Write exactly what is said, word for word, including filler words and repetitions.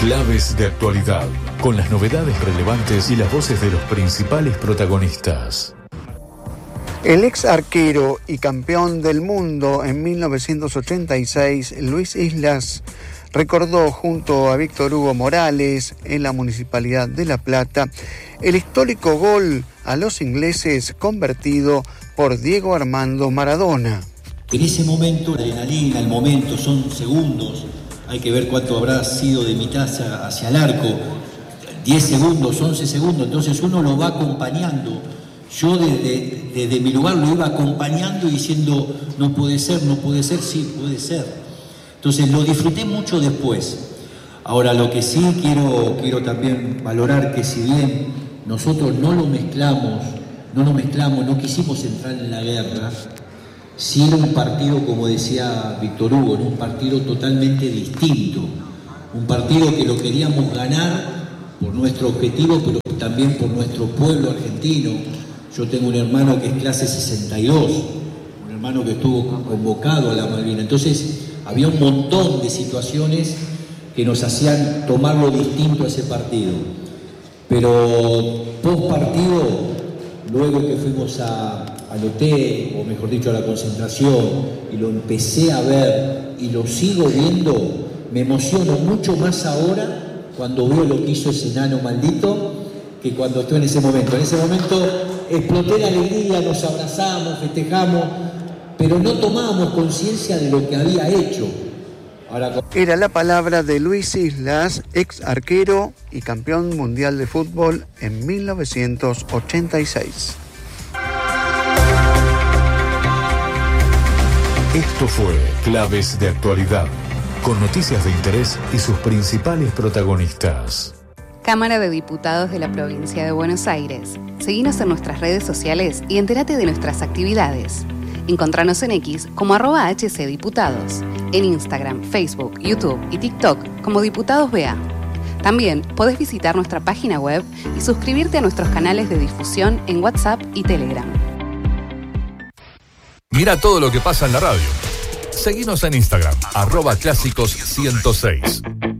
Claves de actualidad, con las novedades relevantes y las voces de los principales protagonistas. El ex arquero y campeón del mundo en mil novecientos ochenta y seis, Luis Islas, recordó junto a Víctor Hugo Morales en la Municipalidad de La Plata el histórico gol a los ingleses convertido por Diego Armando Maradona. En ese momento, la adrenalina, el momento, son segundos. Hay que ver cuánto habrá sido de mitad hacia, hacia el arco. diez segundos, once segundos. Entonces uno lo va acompañando. Yo desde, desde mi lugar lo iba acompañando y diciendo, no puede ser, no puede ser, sí, puede ser. Entonces lo disfruté mucho después. Ahora lo que sí quiero, quiero también valorar que si bien nosotros no lo mezclamos, no lo mezclamos, no quisimos entrar en la guerra, sí era un partido, como decía Víctor Hugo, ¿no? Un partido totalmente distinto, un partido que lo queríamos ganar por nuestro objetivo, pero también por nuestro pueblo argentino. Yo tengo un hermano que es clase sesenta y dos, un hermano que estuvo convocado a la Malvinas, entonces había un montón de situaciones que nos hacían tomarlo distinto a ese partido, pero post partido, luego que fuimos a al hotel, o mejor dicho a la concentración, y lo empecé a ver y lo sigo viendo, me emociono mucho más ahora cuando veo lo que hizo ese enano maldito que cuando estoy en ese momento. En ese momento exploté de alegría, nos abrazamos, festejamos, pero no tomábamos conciencia de lo que había hecho. Ahora... Era la palabra de Luis Islas, ex arquero y campeón mundial de fútbol en mil novecientos ochenta y seis. Esto fue Claves de Actualidad, con noticias de interés y sus principales protagonistas. Cámara de Diputados de la Provincia de Buenos Aires. Seguinos en nuestras redes sociales y entérate de nuestras actividades. Encontranos en X como arroba hcdiputados, en Instagram, Facebook, YouTube y TikTok como Diputados B A. También podés visitar nuestra página web y suscribirte a nuestros canales de difusión en WhatsApp y Telegram. Mira todo lo que pasa en la radio. Seguinos en Instagram, arroba clásicos ciento seis.